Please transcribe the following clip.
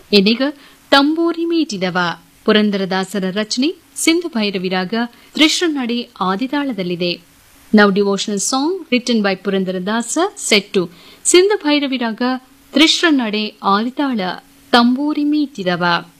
ಇದೀಗ ತಂಬೂರಿ ಮೀಟಿದವ ಪುರಂದರದಾಸರ ರಚನೆ ಸಿಂಧು ಭೈರವಿ ರಾಗ ತ್ರಿಶ್ರನಡೆ ಆದಿತಾಳದಲ್ಲಿದೆ. Now devotional song written by Purandaradasa set to Sindhu Bhairavi Raga Trishranade Aditala Tamburi Meetidava.